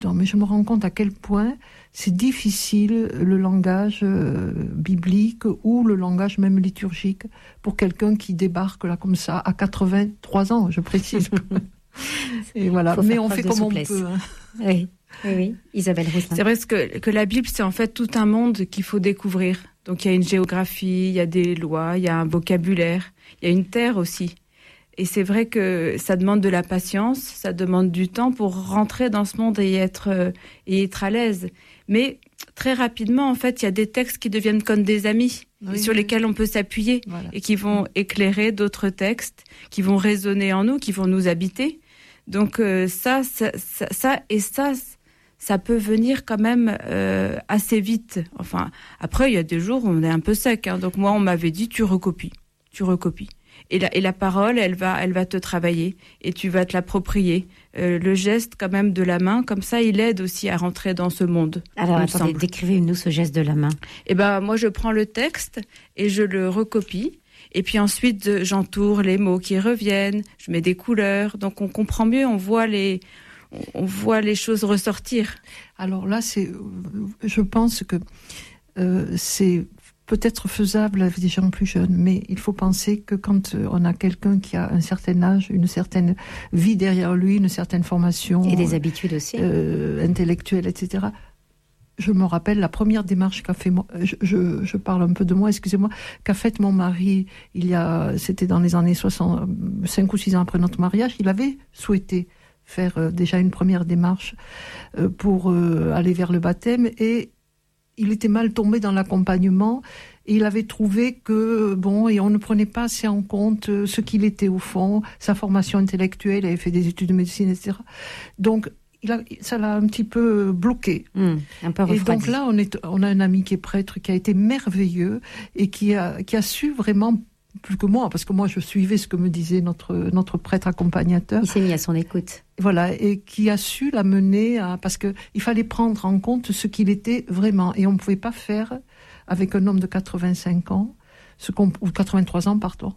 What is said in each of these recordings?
dedans, mais je me rends compte à quel point c'est difficile le langage biblique ou le langage même liturgique pour quelqu'un qui débarque là comme ça à 83 ans, je précise. Et voilà, mais on fait comme on peut. Hein. Oui. Oui, Isabelle Rousselin. C'est vrai que la Bible, c'est en fait tout un monde qu'il faut découvrir. Donc il y a une géographie, il y a des lois, il y a un vocabulaire, il y a une terre aussi. Et c'est vrai que ça demande de la patience, ça demande du temps pour rentrer dans ce monde et être à l'aise. Mais très rapidement, en fait, il y a des textes qui deviennent comme des amis, sur lesquels on peut s'appuyer, et qui vont éclairer d'autres textes, qui vont résonner en nous, qui vont nous habiter. Donc ça peut venir quand même assez vite. Enfin, après, il y a des jours où on est un peu sec. Hein. Donc moi, on m'avait dit, tu recopies. Et la parole, elle va te travailler et tu vas te l'approprier. Le geste quand même de la main, comme ça, il aide aussi à rentrer dans ce monde. Alors, attendez, décrivez-nous ce geste de la main. Eh ben, moi, je prends le texte et je le recopie. Et puis ensuite, j'entoure les mots qui reviennent, je mets des couleurs. Donc, on comprend mieux, on voit les choses ressortir. Alors là, je pense que c'est peut-être faisable avec des gens plus jeunes, mais il faut penser que quand on a quelqu'un qui a un certain âge, une certaine vie derrière lui, une certaine formation... Et des habitudes aussi. Intellectuelles, etc. Je me rappelle la première démarche qu'a fait... Je parle un peu de moi, excusez-moi, qu'a faite mon mari, c'était dans les années 60, 5 ou 6 ans après notre mariage, il avait souhaité faire déjà une première démarche pour aller vers le baptême, et il était mal tombé dans l'accompagnement, et il avait trouvé que, et on ne prenait pas assez en compte ce qu'il était au fond, sa formation intellectuelle, il avait fait des études de médecine, etc. Donc, ça l'a un petit peu bloqué. Un peu refroidi. Et donc là, on a un ami qui est prêtre, qui a été merveilleux, et qui a su vraiment, plus que moi, parce que moi je suivais ce que me disait notre prêtre accompagnateur. Il s'est mis à son écoute. Voilà, et qui a su l'amener parce que il fallait prendre en compte ce qu'il était vraiment, et on ne pouvait pas faire avec un homme de 85 ans, ou 83 ans, pardon,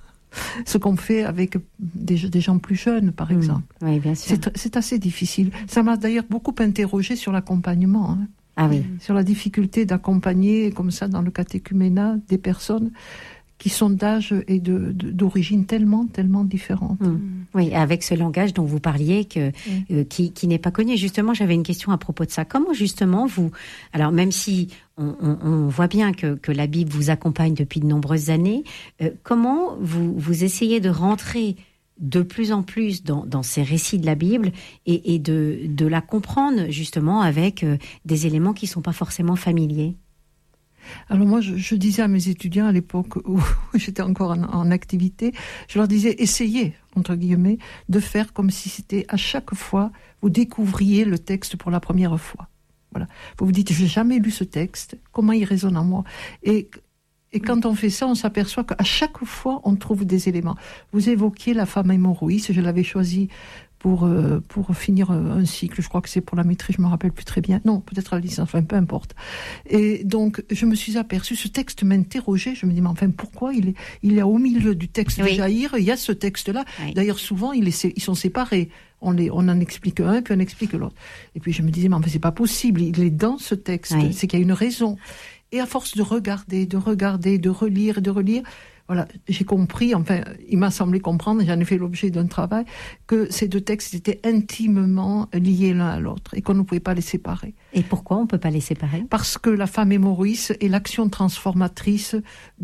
ce qu'on fait avec des gens plus jeunes, par exemple. Oui, bien sûr. C'est assez difficile. Ça m'a d'ailleurs beaucoup interrogé sur l'accompagnement. Hein. Ah oui. Sur la difficulté d'accompagner, comme ça, dans le catéchuménat, des personnes qui sont d'âge et d'origine tellement différentes. Oui, avec ce langage dont vous parliez qui n'est pas connu. Justement, j'avais une question à propos de ça. Comment justement alors même si on voit bien que la Bible vous accompagne depuis de nombreuses années, comment vous essayez de rentrer de plus en plus dans ces récits de la Bible et de la comprendre justement avec des éléments qui ne sont pas forcément familiers? Alors moi, je disais à mes étudiants à l'époque où j'étais encore en activité, je leur disais, essayez, entre guillemets, de faire comme si c'était à chaque fois, vous découvriez le texte pour la première fois. Voilà. Vous vous dites, j'ai jamais lu ce texte, comment il résonne en moi ? Et quand on fait ça, on s'aperçoit qu'à chaque fois, on trouve des éléments. Vous évoquiez la femme hémorroïde, je l'avais choisie pour finir un cycle, je crois que c'est pour la maîtrise, je me rappelle plus très bien. Non, peut-être la licence, enfin peu importe. Et donc je me suis aperçue, ce texte m'interrogeait, je me dis mais enfin pourquoi il est au milieu du texte de Jaïr, il y a ce texte-là. Oui. D'ailleurs souvent ils sont séparés. On en explique un, puis on explique l'autre. Et puis je me disais mais enfin c'est pas possible, il est dans ce texte, c'est qu'il y a une raison. Et à force de regarder, de relire, voilà, j'ai compris, enfin, il m'a semblé comprendre, et j'en ai fait l'objet d'un travail, que ces deux textes étaient intimement liés l'un à l'autre et qu'on ne pouvait pas les séparer. Et pourquoi on ne peut pas les séparer ? Parce que la femme hémorroïde est l'action transformatrice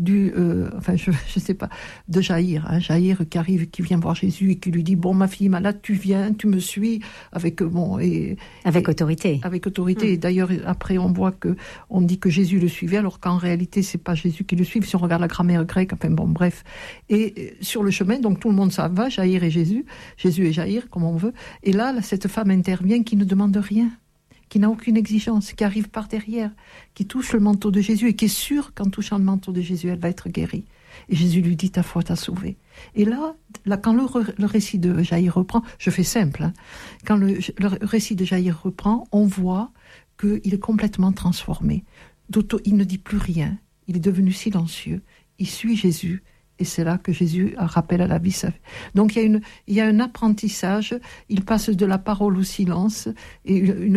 je sais pas, de Jaïr. Hein, Jaïr qui vient voir Jésus et qui lui dit, bon, ma fille malade, tu viens, tu me suis, avec autorité. Avec autorité. Et d'ailleurs, après, on dit que Jésus le suivait, alors qu'en réalité, c'est pas Jésus qui le suit, si on regarde la grammaire grecque, enfin bon, bref. Et sur le chemin, donc tout le monde s'en va, Jaïr et Jésus et Jaïr, comme on veut. Et là, cette femme intervient qui ne demande rien, qui n'a aucune exigence, qui arrive par derrière, qui touche le manteau de Jésus et qui est sûre qu'en touchant le manteau de Jésus, elle va être guérie. Et Jésus lui dit, ta foi t'a sauvée. Et là quand le récit de Jaïr reprend, je fais simple, hein, quand le récit de Jaïr reprend, on voit qu'il est complètement transformé. Il ne dit plus rien, il est devenu silencieux, il suit Jésus. Et c'est là que Jésus rappelle à la vie sa vie. Donc il y a un apprentissage, il passe de la parole au silence, et une